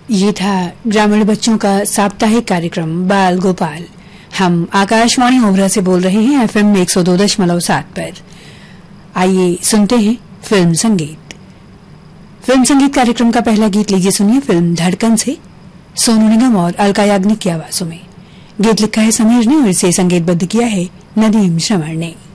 ये था ग्रामीण बच्चों का साप्ताहिक कार्यक्रम बाल गोपाल। हम आकाशवाणी ओबरा से बोल रहे हैं एफएम 102.7 पर। आइए सुनते हैं फिल्म संगीत। फिल्म संगीत कार्यक्रम का पहला गीत लीजिए सुनिए फिल्म धड़कन से सोनू निगम और अलका याग्निक की आवाजों में। गीत लिखा है समीर ने और इसे संगीतबद्ध किया है नदीम श्रवण ने।